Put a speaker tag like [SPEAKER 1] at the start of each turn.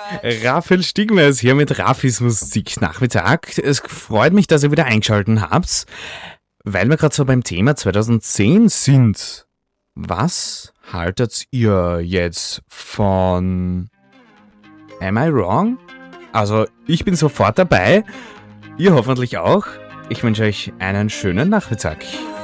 [SPEAKER 1] Raphael Stigmer ist hier mit Rafis Musiknachmittag. Es freut mich, dass ihr wieder eingeschaltet habt, weil wir gerade so beim Thema 2010 sind. Was haltet ihr jetzt von Am I Wrong? Also, ich bin sofort dabei. Ihr hoffentlich auch. Ich wünsche euch einen schönen Nachmittag.